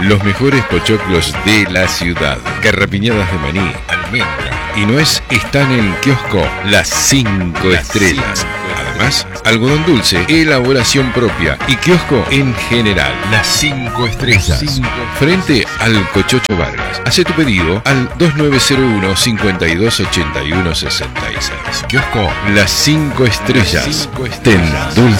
Los mejores pochoclos de la ciudad. Garrapiñadas de maní, almendra y nuez están en Kiosco Las 5 Estrellas. Además, algodón dulce, elaboración propia y kiosco en general. Las 5 Estrellas. Frente al Cochocho Vargas. Hacé tu pedido al 2901 5281 66. Kiosco Las 5 Estrellas. Te endulza